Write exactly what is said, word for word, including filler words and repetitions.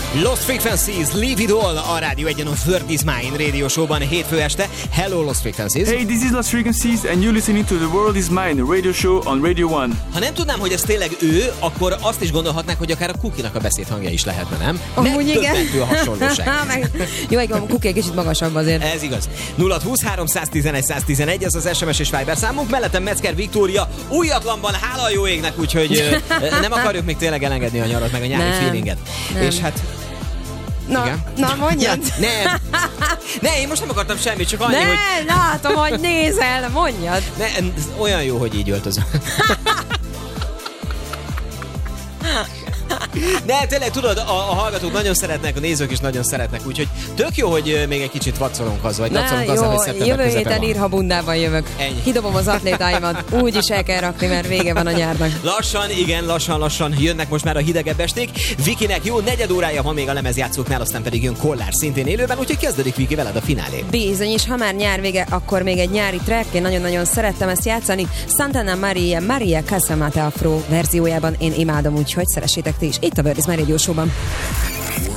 Lost Frequencies, Leave It All a Rádió Egyen a World Is Mine Radio Show-ban hétfő este. Hello Lost Frequencies! Hey, this is Lost Frequencies and you're listening to the World Is Mine Radio Show on Radio One. Ha nem tudnám, hogy ez tényleg ő, akkor azt is gondolhatnák, hogy akár a Cookie-nak a beszédhangja is lehetne, nem? Amúgy igen. Megdöbbentő a hasonlóság. Jó, a Cookie egy kicsit magasabb azért. Ez igaz. nulla húsz háromszáztizenegy száztizenegy, ez az es em es és Viber számunk. Mellettem Metzger Viktória újatlanban, hála a jó égnek, úgyhogy nem akarjuk még tényleg elengedni a nyarat, meg a nyári nem, feelinget. Nem. És hát Na, igen? na mondjad. Ja, nem. Ne, én most nem akartam semmit, csak annyi, ne, hogy... Ne, látom, hogy nézel, mondjad. Ne, olyan jó, hogy így öltözöm. Ne, tényleg tudod, a, a hallgatók nagyon szeretnek, a nézők is nagyon szeretnek, úgyhogy tök jó, hogy még egy kicsit vaccolunk haza, vagy vaccolunk haza, hogy szeptember jövő közepe héten van. írha bundában jövök. Ennyi. Kidobom az atlétáimat, úgy is el kell rakni, mert vége van a nyárnak. Lassan, igen, lassan-lassan jönnek most már a hidegebb esték. Vikinek jó negyed órája van még a lemezjátszóknál, aztán pedig jön Kollár szintén élőben, úgyhogy kezdődik Viki veled a finálé. Bizony, és ha már nyár vége, akkor még egy nyári track, én nagyon-nagyon szerettem ezt játszani. Santana Maria, Maria Casamata Afro verziójában én imádom, úgyhogy szeressétek ti is. Itt a World Is Mine Radio Show-ban.